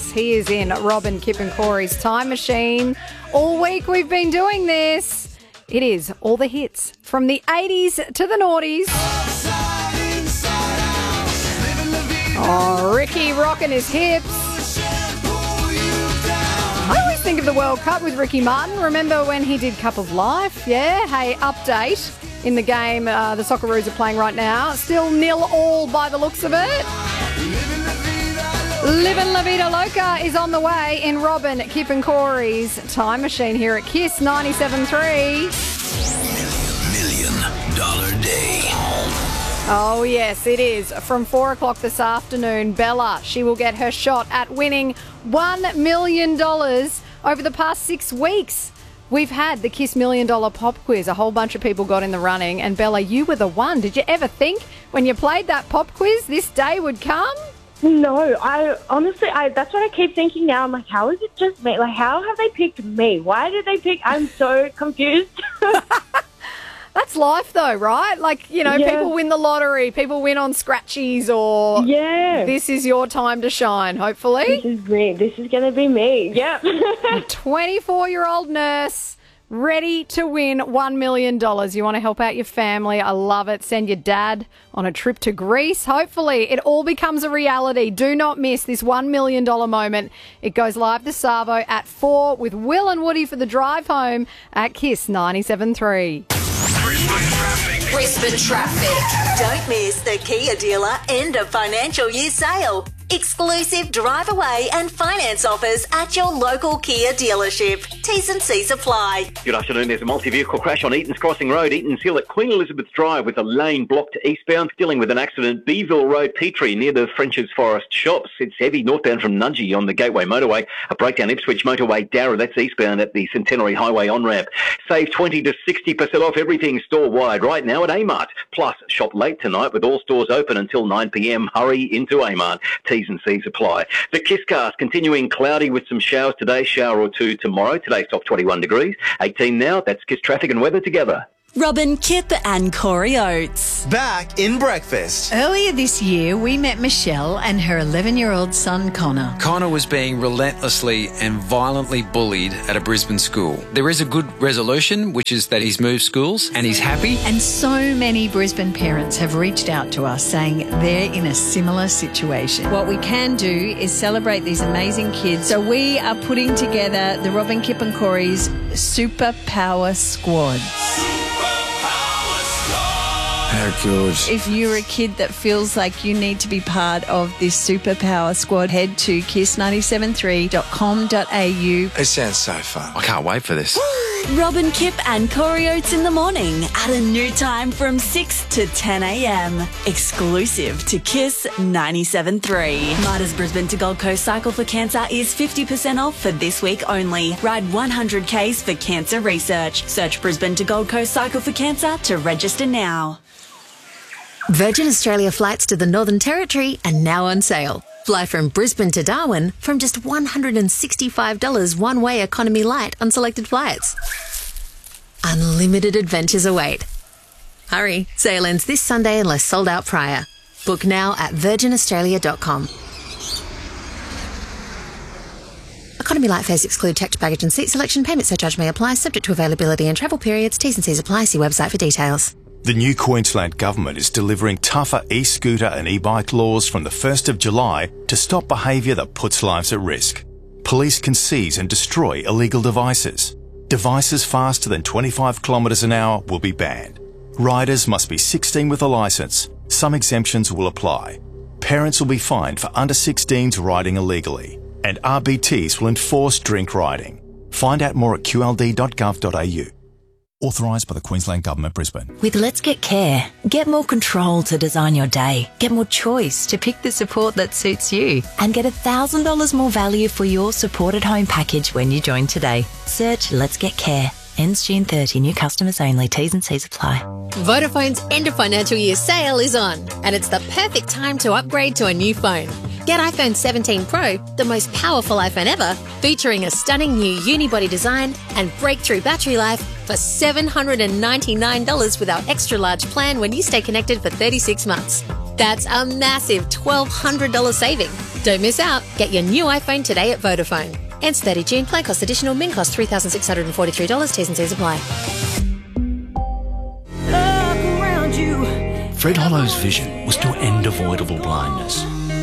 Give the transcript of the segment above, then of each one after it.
Yes, he is in Robin, Kip and Corey's Time Machine. All week we've been doing this. It is all the hits from the 80s to the noughties. Oh, Ricky rocking his hips. I always think of the World Cup with Ricky Martin. Remember when he did Cup of Life? Yeah, hey, update. In the game the Socceroos are playing right now. Still 0-0 by the looks of it. Livin' La Vida Loca is on the way in Robin, Kip and Corey's Time Machine here at KISS 97.3. $1 Million Day. Oh, yes, it is. From 4 o'clock this afternoon, Bella, she will get her shot at winning $1 million over the past 6 weeks. We've had the KISS $1 Million Pop Quiz. A whole bunch of people got in the running. And, Bella, you were the one. Did you ever think when you played that pop quiz this day would come? No, I honestly, that's what I keep thinking now. I'm like, how is it just me? Like, how have they picked me? Why did they pick? I'm so confused. That's life though, right? Like, you know, Yeah. people win the lottery, people win on scratchies, or Yeah. this is your time to shine, hopefully. This is me. This is going to be me. Yep. 24-year-old nurse ready to win $1 million. You want to help out your family. I love it. Send your dad on a trip to Greece. Hopefully it all becomes a reality. Do not miss this $1 million moment. It goes live to Savo at 4 with Will and Woody for the drive home at KISS 97.3. Brisbane traffic. Don't miss the Kia dealer end of financial year sale. Exclusive drive away and finance offers at your local Kia dealership. T's and C's apply. Good afternoon. There's a multi-vehicle crash on Eaton's Crossing Road, Eaton's Hill at Queen Elizabeth Drive with a lane blocked eastbound. Dealing with an accident, Beeville Road, Petrie, near the French's Forest Shops. It's heavy northbound from Nudgee on the Gateway Motorway. A breakdown Ipswich Motorway, Darra, that's eastbound at the Centenary Highway on-ramp. Save 20 to 60% off everything store-wide right now at Amart. Plus, shop late tonight with all stores open until 9 p.m. Hurry into Amart. T's and C's apply. The KISScast continuing cloudy with some showers today, shower or two tomorrow. Today's top 21 degrees, 18 now. That's KISS traffic and weather together. Robin, Kip and Corey Oates. Back in breakfast. Earlier this year, we met Michelle and her 11-year-old son, Connor. Connor was being relentlessly and violently bullied at a Brisbane school. There is a good resolution, which is that he's moved schools and he's happy. And so many Brisbane parents have reached out to us saying they're in a similar situation. What we can do is celebrate these amazing kids. So we are putting together the Robin, Kip and Corey's Superpower Squad. How good. If you're a kid that feels like you need to be part of this Superpower Squad, head to kiss973.com.au. It sounds so fun. I can't wait for this. Robin, Kip and Corey Oates in the morning at a new time from 6 to 10 a.m. Exclusive to KISS 97.3. Midas Brisbane to Gold Coast Cycle for Cancer is 50% off for this week only. Ride 100 Ks for cancer research. Search Brisbane to Gold Coast Cycle for Cancer to register now. Virgin Australia flights to the Northern Territory are now on sale. Fly from Brisbane to Darwin from just $165 one-way economy light on selected flights. Unlimited adventures await. Hurry, sale ends this Sunday unless sold out prior. Book now at virginaustralia.com. Economy light fares exclude checked baggage and seat selection. Payment surcharge may apply, subject to availability and travel periods. T's and C's apply. See website for details. The new Queensland Government is delivering tougher e-scooter and e-bike laws from the 1st of July to stop behaviour that puts lives at risk. Police can seize and destroy illegal devices. Devices faster than 25 kilometres an hour will be banned. Riders must be 16 with a licence. Some exemptions will apply. Parents will be fined for under 16s riding illegally. And RBTs will enforce drink riding. Find out more at qld.gov.au. Authorised by the Queensland Government, Brisbane. With Let's Get Care, get more control to design your day. Get more choice to pick the support that suits you. And get $1,000 more value for your supported home package when you join today. Search Let's Get Care. Ends June 30. New customers only. T's and C's apply. Vodafone's end of financial year sale is on, and it's the perfect time to upgrade to a new phone. Get iPhone 17 Pro, the most powerful iPhone ever, featuring a stunning new unibody design and breakthrough battery life for $799 with our extra large plan when you stay connected for 36 months. That's a massive $1,200 saving. Don't miss out. Get your new iPhone today at Vodafone. Ends 30 June. Plan cost additional. Min cost $3,643. T's and C's apply. Fred Hollow's vision was to end avoidable blindness.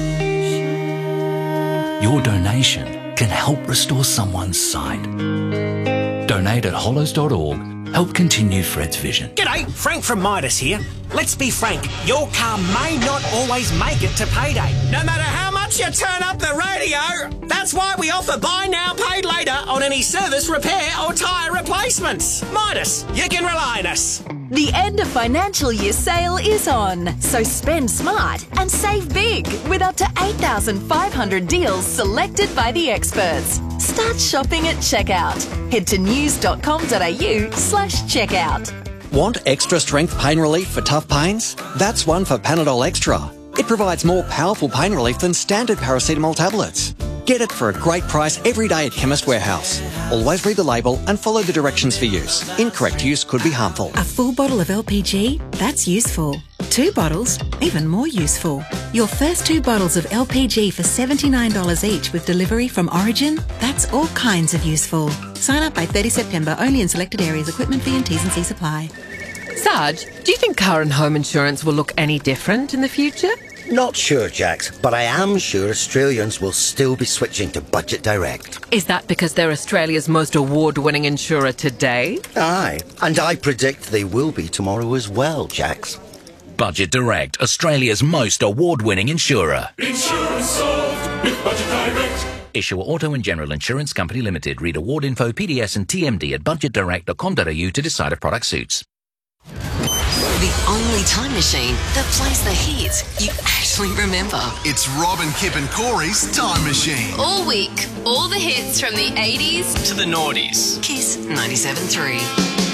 Your donation can help restore someone's sight. Donate at hollows.org. Help continue Fred's vision. G'day, Frank from Midas here. Let's be frank, your car may not always make it to payday. No matter how much you turn up the radio, that's why we offer buy now, paid later on any service, repair or tyre replacements. Midas, you can rely on us. The end of financial year sale is on, so spend smart and save big with up to 8,500 deals selected by the experts. Start shopping at checkout. Head to news.com.au/checkout. Want extra strength pain relief for tough pains? That's one for Panadol Extra. It provides more powerful pain relief than standard paracetamol tablets. Get it for a great price every day at Chemist Warehouse. Always read the label and follow the directions for use. Incorrect use could be harmful. A full bottle of LPG? That's useful. 2 bottles? Even more useful. Your first 2 bottles of LPG for $79 each with delivery from Origin? That's all kinds of useful. Sign up by 30 September only in selected areas. Equipment fee and T's and C's apply. Sarge, do you think car and home insurance will look any different in the future? Not sure, Jax, but I am sure Australians will still be switching to Budget Direct. Is that because they're Australia's most award-winning insurer today? Aye, and I predict they will be tomorrow as well, Jax. Budget Direct, Australia's most award-winning insurer. Insurance solved with Budget Direct. Issuer Auto and General Insurance Company Limited. Read award info, PDS and TMD at budgetdirect.com.au to decide if product suits. The only time machine that plays the hits you actually remember. It's Rob and Kip and Corey's Time Machine. All week, all the hits from the 80s to the noughties. Kiss 97.3.